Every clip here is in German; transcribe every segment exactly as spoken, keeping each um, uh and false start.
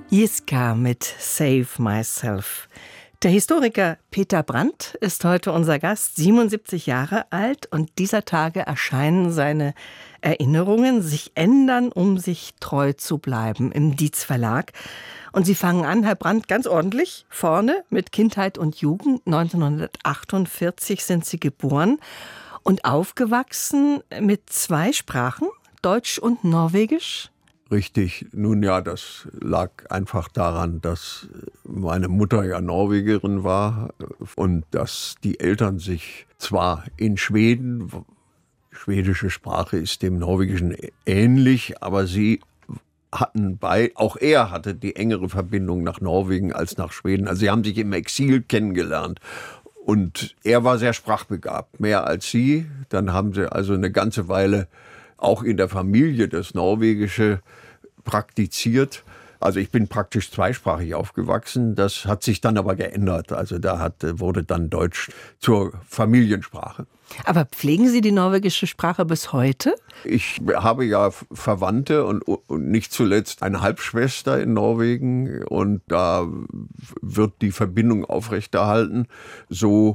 Jiska mit Save Myself. Der Historiker Peter Brandt ist heute unser Gast, siebenundsiebzig Jahre alt, und dieser Tage erscheinen seine Erinnerungen sich ändern, um sich treu zu bleiben, im Dietz Verlag. Und Sie fangen an, Herr Brandt, ganz ordentlich vorne mit Kindheit und Jugend. neunzehnhundertachtundvierzig sind Sie geboren und aufgewachsen mit zwei Sprachen, Deutsch und Norwegisch. Richtig. Nun ja, das lag einfach daran, dass meine Mutter ja Norwegerin war und dass die Eltern sich zwar in Schweden, schwedische Sprache ist dem Norwegischen ähnlich, aber sie hatten bei, auch er hatte die engere Verbindung nach Norwegen als nach Schweden. Also sie haben sich im Exil kennengelernt. Und er war sehr sprachbegabt, mehr als sie. Dann haben sie also eine ganze Weile auch in der Familie das Norwegische praktiziert. Also ich bin praktisch zweisprachig aufgewachsen. Das hat sich dann aber geändert. Also da hat, wurde dann Deutsch zur Familiensprache. Aber pflegen Sie die norwegische Sprache bis heute? Ich habe ja Verwandte und, und nicht zuletzt eine Halbschwester in Norwegen. Und da wird die Verbindung aufrechterhalten. So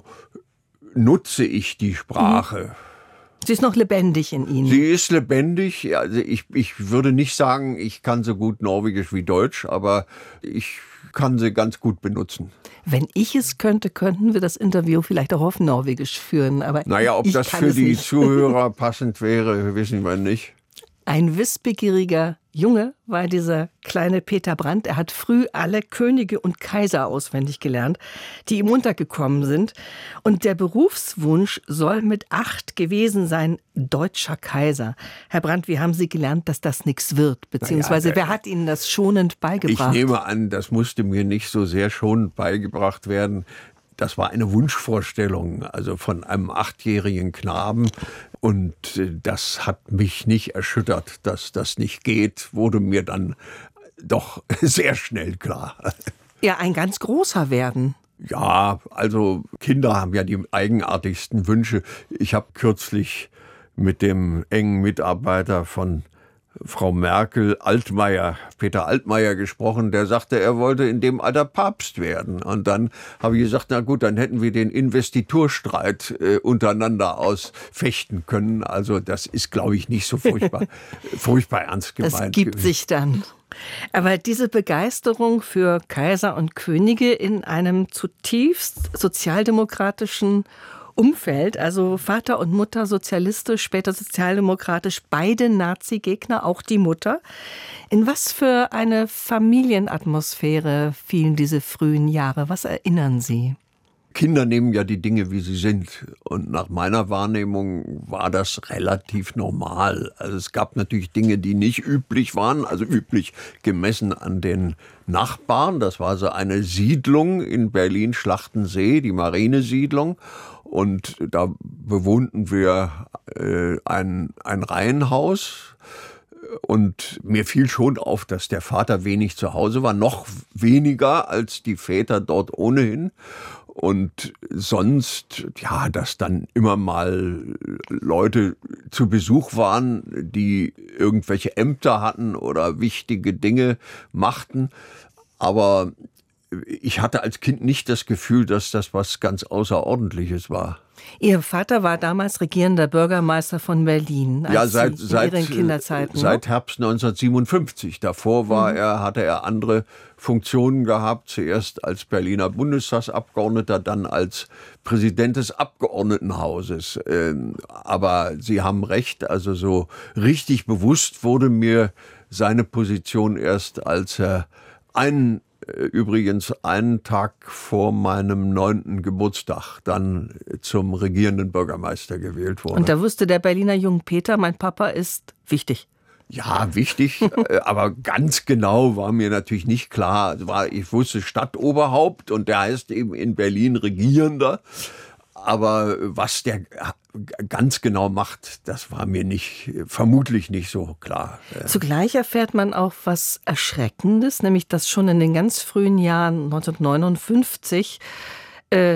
nutze ich die Sprache. Mhm. Sie ist noch lebendig in Ihnen. Sie ist lebendig. Also ich, ich würde nicht sagen, ich kann so gut Norwegisch wie Deutsch, aber ich kann sie ganz gut benutzen. Wenn ich es könnte, könnten wir das Interview vielleicht auch auf Norwegisch führen. Aber naja, ob das für die Zuhörer passend wäre, wissen wir nicht. Ein wissbegieriger Junge war dieser kleine Peter Brandt. Er hat früh alle Könige und Kaiser auswendig gelernt, die ihm untergekommen sind. Und der Berufswunsch soll mit acht gewesen sein, deutscher Kaiser. Herr Brandt, wie haben Sie gelernt, dass das nichts wird? Beziehungsweise naja, wer hat Ihnen das schonend beigebracht? Ich nehme an, das musste mir nicht so sehr schonend beigebracht werden. Das war eine Wunschvorstellung, also von einem achtjährigen Knaben. Und das hat mich nicht erschüttert, dass das nicht geht, wurde mir dann doch sehr schnell klar. Ja, ein ganz großer werden. Ja, also Kinder haben ja die eigenartigsten Wünsche. Ich habe kürzlich mit dem engen Mitarbeiter von Frau Merkel, Altmaier, Peter Altmaier gesprochen, der sagte, er wollte in dem Alter Papst werden. Und dann habe ich gesagt, na gut, dann hätten wir den Investiturstreit äh, untereinander ausfechten können. Also das ist, glaube ich, nicht so furchtbar, furchtbar ernst gemeint. Das gibt gewesen. sich dann. Aber diese Begeisterung für Kaiser und Könige in einem zutiefst sozialdemokratischen Umfeld, also Vater und Mutter sozialistisch, später sozialdemokratisch, beide Nazi-Gegner, auch die Mutter. In was für eine Familienatmosphäre fielen diese frühen Jahre? Was erinnern Sie? Kinder nehmen ja die Dinge, wie sie sind. Und nach meiner Wahrnehmung war das relativ normal. Also es gab natürlich Dinge, die nicht üblich waren, also üblich gemessen an den Nachbarn. Das war so eine Siedlung in Berlin-Schlachtensee, die Marinesiedlung. Und da bewohnten wir äh, ein, ein Reihenhaus. Und mir fiel schon auf, dass der Vater wenig zu Hause war, noch weniger als die Väter dort ohnehin. Und sonst, ja, dass dann immer mal Leute zu Besuch waren, die irgendwelche Ämter hatten oder wichtige Dinge machten. Aber ich hatte als Kind nicht das Gefühl, dass das was ganz Außerordentliches war. Ihr Vater war damals regierender Bürgermeister von Berlin. Ja, seit, Sie, seit, Kinderzeiten, seit ne? Herbst neunzehnhundertsiebenundfünfzig. Davor war mhm. er, hatte er andere Funktionen gehabt. Zuerst als Berliner Bundestagsabgeordneter, dann als Präsident des Abgeordnetenhauses. Aber Sie haben recht, also so richtig bewusst wurde mir seine Position erst, als er einen Übrigens einen Tag vor meinem neunten Geburtstag dann zum regierenden Bürgermeister gewählt wurde. Und da wusste der Berliner Jung Peter, mein Papa ist wichtig. Ja, wichtig, aber ganz genau war mir natürlich nicht klar. Ich wusste Stadtoberhaupt und der heißt eben in Berlin Regierender. Aber was der ganz genau macht, das war mir nicht, vermutlich nicht so klar. Zugleich erfährt man auch was Erschreckendes, nämlich dass schon in den ganz frühen Jahren neunzehnhundertneunundfünfzig äh,